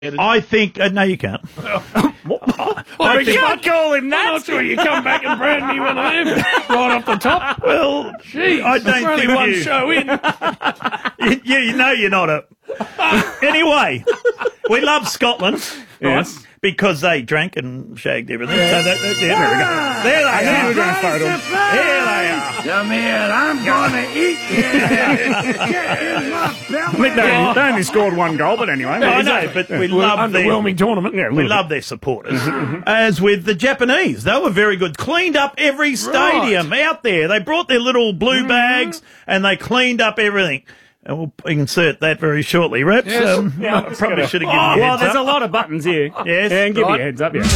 I think no, you can't. Well, you can't call him that. I'm not sure you come back and brand me one of them right off the top. Well, gee, I don't only think one show in. you know you're not a. Anyway, we love Scotland, Yes. right? Because they drank and shagged everything. So there we go. There they are. Here they are. Come here, I'm gonna eat you. Get in my belly. They only scored one goal, but anyway. I know, but we love their underwhelming tournament. Yeah, we love their supporters. As with the Japanese, they were very good. Cleaned up every stadium out there. They brought their little blue bags and they cleaned up everything. And we'll insert that very shortly, Reps. Yes. Probably should have given you a Well, heads there's up. a lot of buttons here. Yes. And give you a heads up, yeah.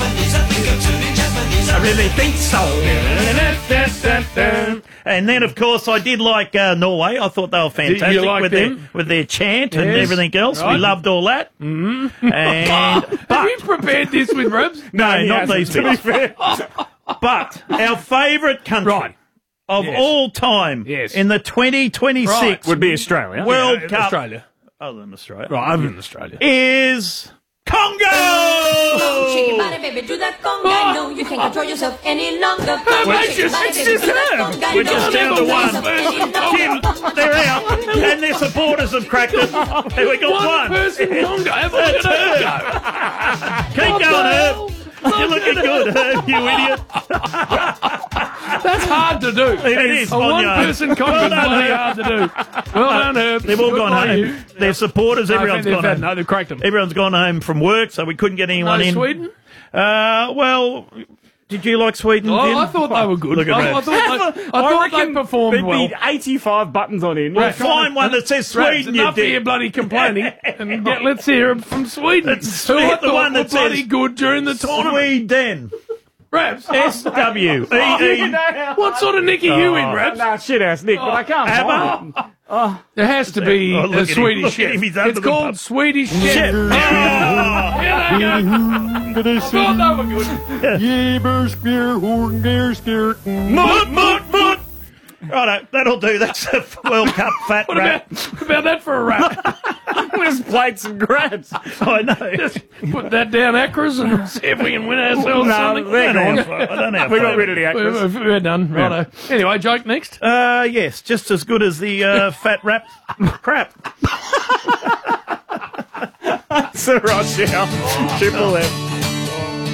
I really think so. And then, of course, I did like Norway. I thought they were fantastic you like with their chant and Yes. everything else. Right. We loved all that. Mm-hmm. And Have you prepared this with Rebs? no, not these To be bits. fair. But our favourite country Right. of Yes. all time Yes. in the 2026 Right. Would be Australia. World Cup, Australia. other than Australia, Right, other than Australia. is Congo! Shake your body, baby, do that conga. No, you can't control yourself any longer. Shake your body, baby, do that conga. We're No, just you down to can't one. control yourself any longer. Tim, they're out, and their supporters have cracked it. And we got one. person conga. Have a look at that Keep going, Herb. You're looking good, Herb, you idiot. That's hard to do. It is. A on your own. one-person conga is done, bloody Herb. hard to do. Well done, Herb. They've all Good gone by home. you. Their supporters, everyone's gone home. No, they've cracked them. Everyone's gone home from work, so we couldn't get anyone No in. Sweden? Well, did you like Sweden? Oh, Vin? I thought they were good. Look at I that. thought they performed well. There'd be 85 buttons on it. Well, find one that says Right, Sweden, you enough of your did. bloody complaining. And let's hear it from Sweden. Let's Who I hit the thought one were that bloody says good during the tournament. Sweden. Rabs, S-W-E-E. what sort of nick are you in, Rabs? Nah, shit ass Nick, but I can't find it. There has to be Oh, look a at him. Swedish Look at chef. him. He's under It's the called pump. Swedish Shit. chef. Oh. Yeah, there you go. I thought they were good. Mut. Righto, that'll do. That's a World Cup fat What rap. about that for a rap? Just plates and grabs. I know. Put that down Acras and see if we can win ourselves something. I don't know how We got rid of the actors. We're done. Righto. Anyway, joke next. Yes, just as good as the fat rap crap. Sir Rochelle. Triple M.